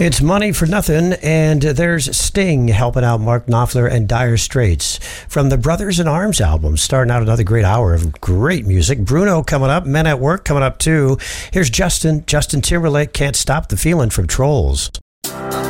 It's Money for Nothing, and there's Sting helping out Mark Knopfler and Dire Straits from the Brothers in Arms album, starting out another great hour of great music. Bruno coming up, Men at Work coming up too. Here's Justin Timberlake, Can't Stop the Feeling from Trolls.